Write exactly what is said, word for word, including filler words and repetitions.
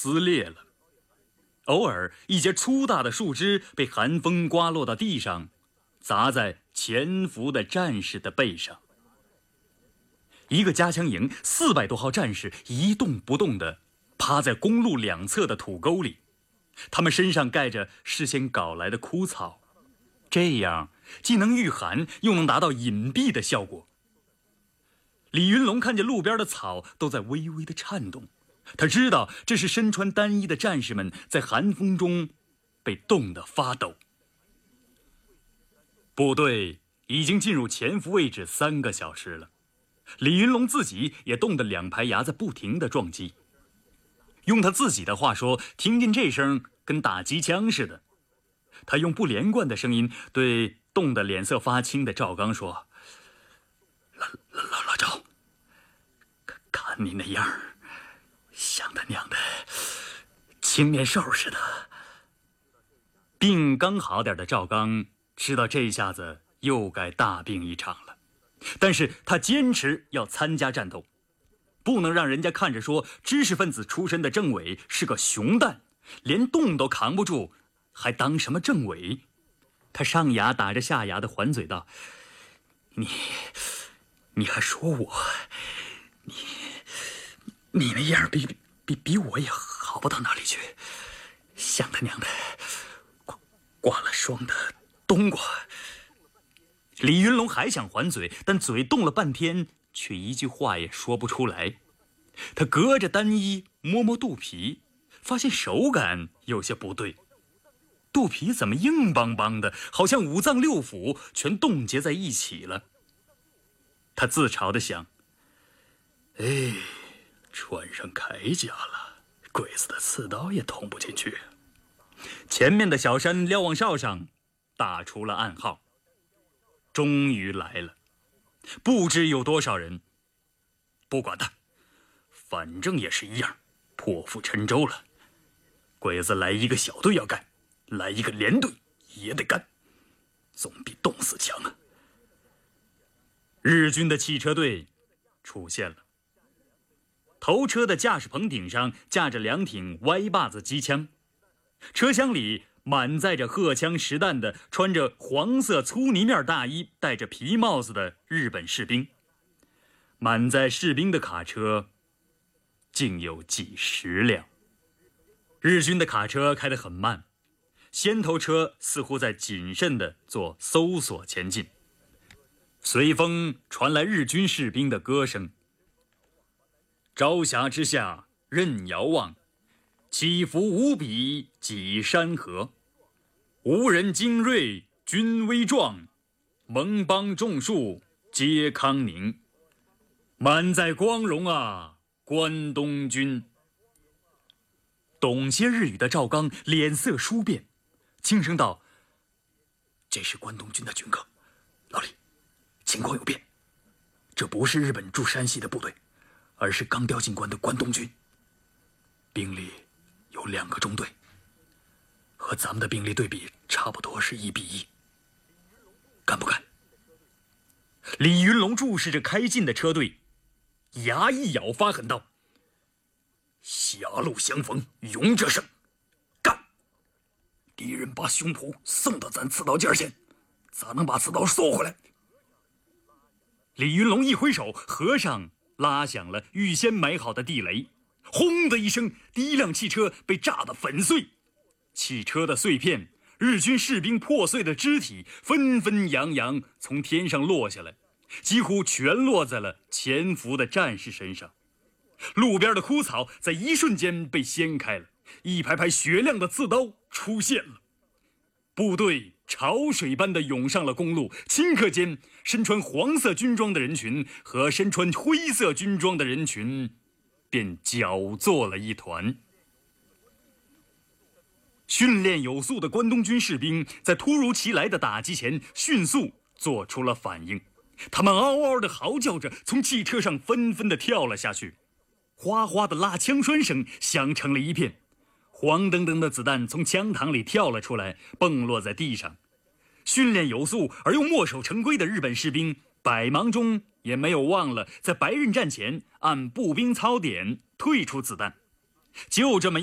撕裂了。偶尔一截粗大的树枝被寒风刮落到地上，砸在潜伏的战士的背上。一个加强营四百多号战士一动不动地趴在公路两侧的土沟里，他们身上盖着事先搞来的枯草，这样既能御寒，又能达到隐蔽的效果。李云龙看见路边的草都在微微的颤动，他知道这是身穿单衣的战士们在寒风中被冻得发抖。部队已经进入潜伏位置三个小时了，李云龙自己也冻得两排牙在不停地撞击。用他自己的话说，听见这声跟打机枪似的。他用不连贯的声音对冻得脸色发青的赵刚说：老老老赵，看你那样，像他娘的青面兽似的。病刚好点的赵刚知道这下子又该大病一场了，但是他坚持要参加战斗，不能让人家看着说知识分子出身的政委是个熊蛋，连冻都扛不住，还当什么政委？他上牙打着下牙的还嘴道：你你还说我，你你那样比比比我也好不到哪里去，像他娘的挂挂了霜的冬瓜。李云龙还想还嘴，但嘴动了半天，却一句话也说不出来。他隔着单衣摸摸肚皮，发现手感有些不对，肚皮怎么硬邦邦的，好像五脏六腑全冻结在一起了。他自嘲地想：哎，穿上铠甲了，鬼子的刺刀也捅不进去。前面的小山瞭望哨上打出了暗号，终于来了，不知有多少人。不管他，反正也是一样，破釜沉舟了。鬼子来一个小队要干，来一个连队也得干，总比冻死强啊。日军的汽车队出现了，头车的驾驶棚顶上架着两挺歪把子机枪，车厢里满载着荷枪实弹的穿着黄色粗呢面大衣戴着皮帽子的日本士兵。满载士兵的卡车竟有几十辆。日军的卡车开得很慢，先头车似乎在谨慎地做搜索前进。随风传来日军士兵的歌声：朝霞之下任遥望，起伏无比几山河。无人精锐军威壮，盟邦众树皆康宁。满载光荣啊，关东军！懂些日语的赵刚脸色殊变，轻声道：这是关东军的军歌。老李，情况有变，这不是日本驻山西的部队，而是刚调进关的关东军，兵力有两个中队，和咱们的兵力对比差不多是一比一，干不干？李云龙注视着开进的车队，牙一咬，发狠道：狭路相逢勇者胜，干！敌人把胸脯送到咱刺刀尖前，咋能把刺刀收回来？李云龙一挥手，和尚拉响了预先埋好的地雷，轰的一声，第一辆汽车被炸得粉碎。汽车的碎片，日军士兵破碎的肢体纷纷扬扬从天上落下来，几乎全落在了潜伏的战士身上。路边的枯草在一瞬间被掀开了，一排排雪亮的刺刀出现了。部队潮水般的涌上了公路，顷刻间，身穿黄色军装的人群和身穿灰色军装的人群便搅作了一团。训练有素的关东军士兵在突如其来的打击前迅速做出了反应，他们嗷嗷地嚎叫着从汽车上纷纷地跳了下去，哗哗的拉枪栓声响成了一片，黄澄澄的子弹从枪膛里跳了出来，蹦落在地上。训练有素而又墨守成规的日本士兵百忙中也没有忘了在白刃战前按步兵操典退出子弹，就这么